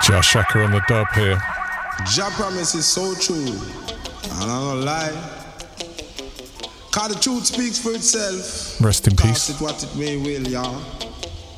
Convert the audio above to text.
Jah Shaka on the dub here. Jah promise is so true. And I'm not lie. Cause the truth speaks for itself. Rest in peace. Cast it what it may will, y'all.